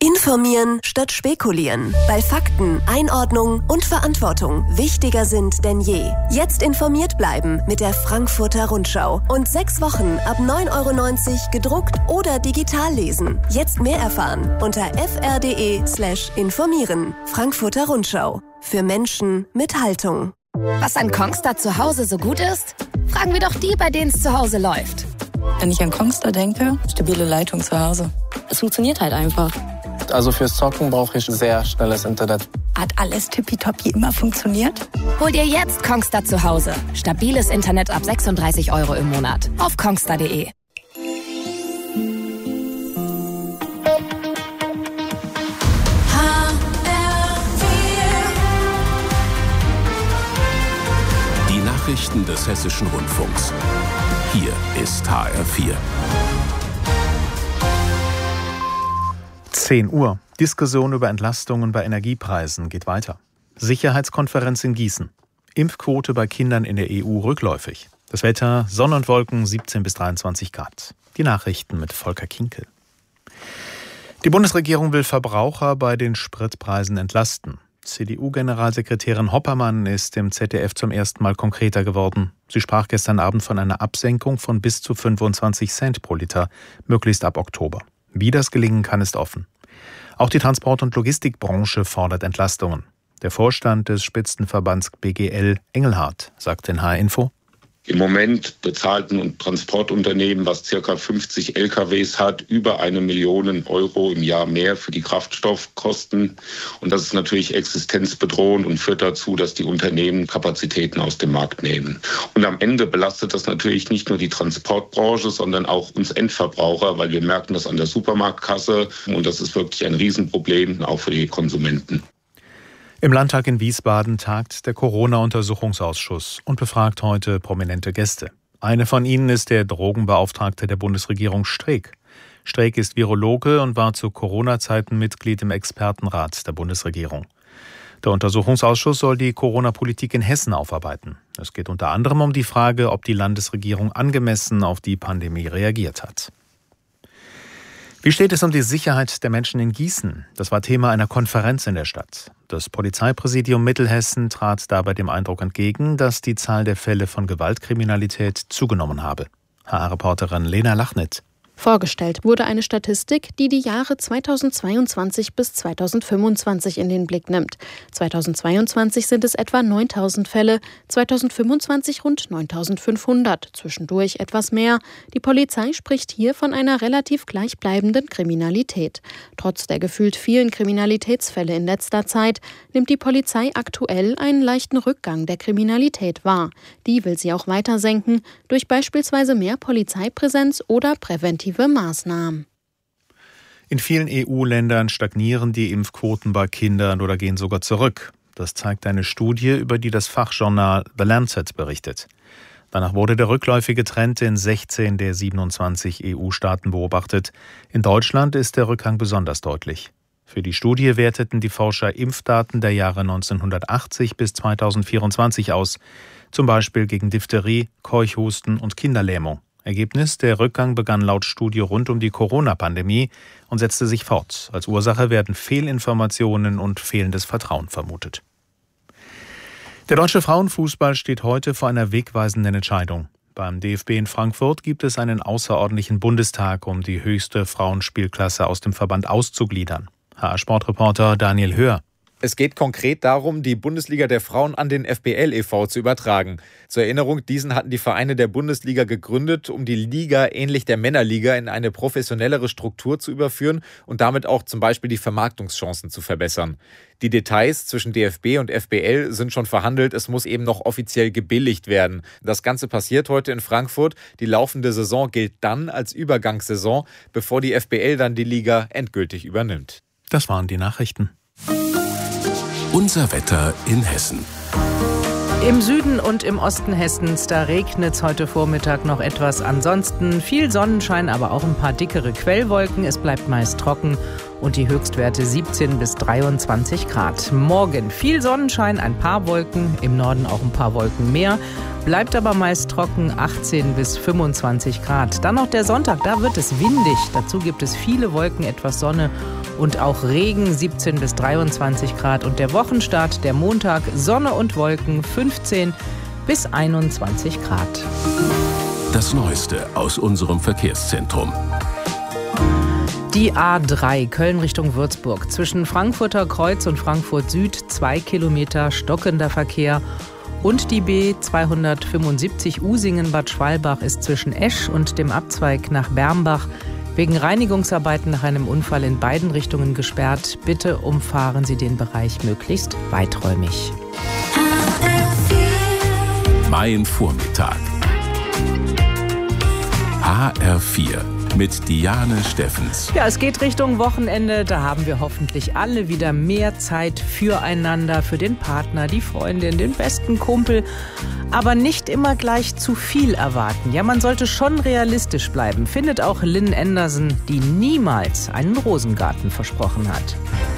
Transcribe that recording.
Informieren statt spekulieren, weil Fakten, Einordnung und Verantwortung wichtiger sind denn je. Jetzt informiert bleiben mit der Frankfurter Rundschau und 6 Wochen ab 9,90 € gedruckt oder digital lesen. Jetzt mehr erfahren unter fr.de/informieren. Frankfurter Rundschau. Für Menschen mit Haltung. Was an Kongstar zu Hause so gut ist? Fragen wir doch die, bei denen es zu Hause läuft. Wenn ich an Kongstar denke, stabile Leitung zu Hause. Es funktioniert halt einfach. Also fürs Zocken brauche ich sehr schnelles Internet. Hat alles tippitoppi immer funktioniert? Hol dir jetzt Kongstar zu Hause. Stabiles Internet ab 36 € im Monat. Auf kongstar.de. Die Nachrichten des Hessischen Rundfunks. Hier ist HR4. 10 Uhr. Diskussion über Entlastungen bei Energiepreisen geht weiter. Sicherheitskonferenz in Gießen. Impfquote bei Kindern in der EU rückläufig. Das Wetter, Sonne und Wolken, 17 bis 23 Grad. Die Nachrichten mit Volker Kinkel. Die Bundesregierung will Verbraucher bei den Spritpreisen entlasten. CDU-Generalsekretärin Hoppermann ist im ZDF zum ersten Mal konkreter geworden. Sie sprach gestern Abend von einer Absenkung von bis zu 25 Cent pro Liter, möglichst ab Oktober. Wie das gelingen kann, ist offen. Auch die Transport- und Logistikbranche fordert Entlastungen. Der Vorstand des Spitzenverbands BGL, Engelhardt, sagt in HR-Info: Im Moment bezahlten und Transportunternehmen, was ca. 50 LKWs hat, über 1 Million Euro im Jahr mehr für die Kraftstoffkosten. Und das ist natürlich existenzbedrohend und führt dazu, dass die Unternehmen Kapazitäten aus dem Markt nehmen. Und am Ende belastet das natürlich nicht nur die Transportbranche, sondern auch uns Endverbraucher, weil wir merken das an der Supermarktkasse. Und das ist wirklich ein Riesenproblem, auch für die Konsumenten. Im Landtag in Wiesbaden tagt der Corona-Untersuchungsausschuss und befragt heute prominente Gäste. Eine von ihnen ist der Drogenbeauftragte der Bundesregierung Streeck. Streeck ist Virologe und war zu Corona-Zeiten Mitglied im Expertenrat der Bundesregierung. Der Untersuchungsausschuss soll die Corona-Politik in Hessen aufarbeiten. Es geht unter anderem um die Frage, ob die Landesregierung angemessen auf die Pandemie reagiert hat. Wie steht es um die Sicherheit der Menschen in Gießen? Das war Thema einer Konferenz in der Stadt. Das Polizeipräsidium Mittelhessen trat dabei dem Eindruck entgegen, dass die Zahl der Fälle von Gewaltkriminalität zugenommen habe. HR-Reporterin Lena Lachnit. Vorgestellt wurde eine Statistik, die die Jahre 2022 bis 2025 in den Blick nimmt. 2022 sind es etwa 9.000 Fälle, 2025 rund 9.500, zwischendurch etwas mehr. Die Polizei spricht hier von einer relativ gleichbleibenden Kriminalität. Trotz der gefühlt vielen Kriminalitätsfälle in letzter Zeit nimmt die Polizei aktuell einen leichten Rückgang der Kriminalität wahr. Die will sie auch weiter senken, durch beispielsweise mehr Polizeipräsenz oder präventive Maßnahmen. In vielen EU-Ländern stagnieren die Impfquoten bei Kindern oder gehen sogar zurück. Das zeigt eine Studie, über die das Fachjournal The Lancet berichtet. Danach wurde der rückläufige Trend in 16 der 27 EU-Staaten beobachtet. In Deutschland ist der Rückgang besonders deutlich. Für die Studie werteten die Forscher Impfdaten der Jahre 1980 bis 2024 aus, zum Beispiel gegen Diphtherie, Keuchhusten und Kinderlähmung. Ergebnis: Der Rückgang begann laut Studie rund um die Corona-Pandemie und setzte sich fort. Als Ursache werden Fehlinformationen und fehlendes Vertrauen vermutet. Der deutsche Frauenfußball steht heute vor einer wegweisenden Entscheidung. Beim DFB in Frankfurt gibt es einen außerordentlichen Bundestag, um die höchste Frauenspielklasse aus dem Verband auszugliedern. HR-Sportreporter Daniel Höhr. Es geht konkret darum, die Bundesliga der Frauen an den FBL e.V. zu übertragen. Zur Erinnerung, diesen hatten die Vereine der Bundesliga gegründet, um die Liga ähnlich der Männerliga in eine professionellere Struktur zu überführen und damit auch zum Beispiel die Vermarktungschancen zu verbessern. Die Details zwischen DFB und FBL sind schon verhandelt, es muss eben noch offiziell gebilligt werden. Das Ganze passiert heute in Frankfurt. Die laufende Saison gilt dann als Übergangssaison, bevor die FBL dann die Liga endgültig übernimmt. Das waren die Nachrichten. Unser Wetter in Hessen. Im Süden und im Osten Hessens, da regnet es heute Vormittag noch etwas. Ansonsten viel Sonnenschein, aber auch ein paar dickere Quellwolken. Es bleibt meist trocken und die Höchstwerte 17 bis 23 Grad. Morgen viel Sonnenschein, ein paar Wolken, im Norden auch ein paar Wolken mehr. Bleibt aber meist trocken, 18 bis 25 Grad. Dann noch der Sonntag, da wird es windig. Dazu gibt es viele Wolken, etwas Sonne und auch Regen 17 bis 23 Grad. Und der Wochenstart, der Montag, Sonne und Wolken 15 bis 21 Grad. Das Neueste aus unserem Verkehrszentrum. Die A3 Köln Richtung Würzburg. Zwischen Frankfurter Kreuz und Frankfurt Süd 2 Kilometer stockender Verkehr. Und die B275 Usingen-Bad Schwalbach ist zwischen Esch und dem Abzweig nach Bermbach wegen Reinigungsarbeiten nach einem Unfall in beiden Richtungen gesperrt. Bitte umfahren Sie den Bereich möglichst weiträumig. Mein Vormittag. HR4 mit Diane Steffens. Ja, es geht Richtung Wochenende. Da haben wir hoffentlich alle wieder mehr Zeit füreinander, für den Partner, die Freundin, den besten Kumpel. Aber nicht immer gleich zu viel erwarten. Ja, man sollte schon realistisch bleiben, findet auch Lynn Anderson, die niemals einen Rosengarten versprochen hat.